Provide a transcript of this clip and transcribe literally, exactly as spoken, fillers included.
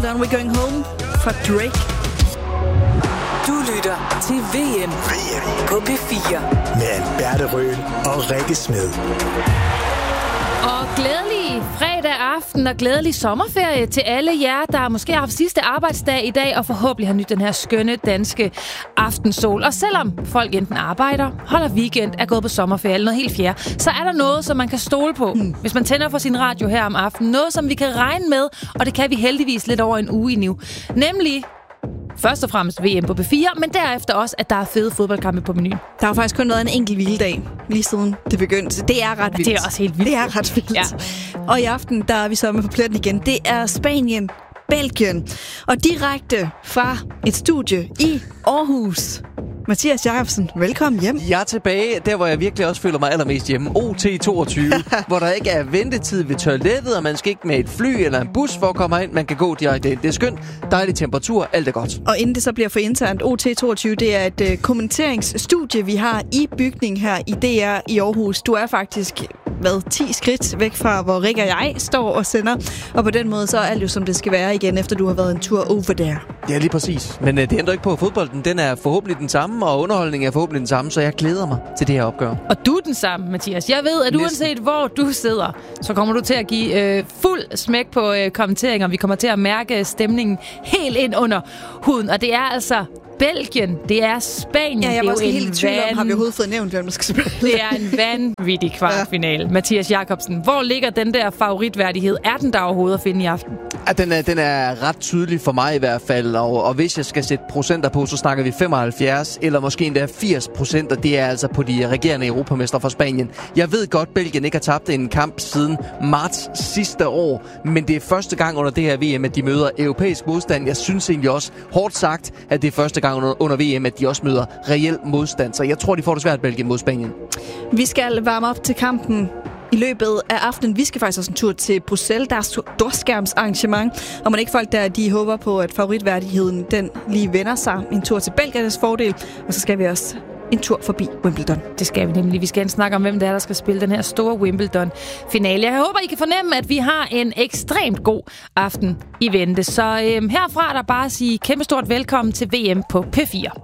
Wimbledon, We're Going Home fra Drake. Du lytter til V M, V M på P fire. Med Alberte Røhl og Rikke Smed. Og glædelig fredag aften og glædelig sommerferie til alle jer, der måske har haft sidste arbejdsdag i dag og forhåbentlig har nydt den her skønne danske aftensol. Og selvom folk enten arbejder, holder weekend, er gået på sommerferie eller noget helt fjerde, så er der noget, som man kan stole på, hmm. hvis man tænder for sin radio her om aftenen. Noget, som vi kan regne med, og det kan vi heldigvis lidt over en uge nu. Nemlig først og fremmest V M på P fire, men derefter også, at der er fede fodboldkampe på menuen. Der har faktisk kun været en enkelt hviledag, lige siden det begyndte. Det er ret vildt. Det er også helt vildt. Det er ret vildt. Ja. Og i aften, der er vi så med på pletten igen. Det er Spanien, Belgien. Og direkte fra et studie i Aarhus. Mathias Jacobsen, velkommen hjem. Jeg er tilbage, der hvor jeg virkelig også føler mig allermest hjemme. O T toogtyve, hvor der ikke er ventetid ved toilettet, og man skal ikke med et fly eller en bus for at komme ind. Man kan gå direkte ind. Det er skønt, dejlig temperatur, alt er godt. Og inden det så bliver for internt, O T toogtyve, det er et uh, kommenteringsstudie, vi har i bygningen her i D R i Aarhus. Du er faktisk hvad, ti skridt væk fra, hvor Rikke og jeg står og sender. Og på den måde, så er alt jo som det skal være igen, efter du har været en tur over der. Ja, lige præcis. Men uh, det ændrer ikke på, at fodbolden den er forhåbentlig den samme, og underholdningen er forhåbentlig den samme, så jeg glæder mig til det her opgør. Og du er den samme, Mathias. Jeg ved, at Næsten. uanset hvor du sidder, så kommer du til at give øh, fuld smæk på øh, kommenteringer. Vi kommer til at mærke stemningen helt ind under huden, og det er altså Belgien, det er Spanien. Ja, jeg det var er også helt i tvivl om, har vi overhovedet fået nævnt, hvem der skal spille. Det er en vanvittig kvartfinale. Ja. Mathias Jacobsen, hvor ligger den der favoritværdighed? Er den der overhovedet at finde i aften? Ja, den er, den er ret tydelig for mig i hvert fald, og, og hvis jeg skal sætte procenter på, så snakker vi femoghalvfjerds eller måske endda firs procent, og det er altså på de regerende europamestre fra Spanien. Jeg ved godt, Belgien ikke har tabt en kamp siden marts sidste år, men det er første gang under det her V M, at de møder europæisk modstand. Jeg synes egentlig også, hårdt sagt, at det er første gang under, under V M, at de også møder reel modstand. Så jeg tror, de får det svært, Belgien mod Spanien. Vi skal varme op til kampen i løbet af aftenen. Vi skal faktisk også en tur til Bruxelles. Der er storskærmsarrangement, og man ikke folk der, de håber på, at favoritværdigheden den lige vender sig. En tur til Belgiernes fordel, og så skal vi også en tur forbi Wimbledon. Det skal vi nemlig. Vi skal snakke om, hvem det er, der skal spille den her store Wimbledon-finale. Jeg håber, I kan fornemme, at vi har en ekstremt god aften i vente. Så øhm, herfra er der bare at sige kæmpestort velkommen til V M på P fire.